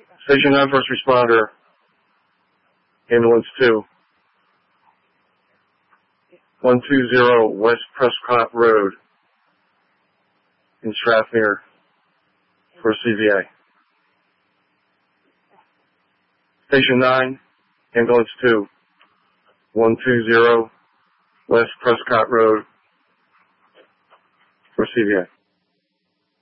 Station 9 first responder, ambulance 2, 120 West Prescott Road in Strathmere for CVA. Station 9, ambulance 2, 120 West Prescott Road for CVA.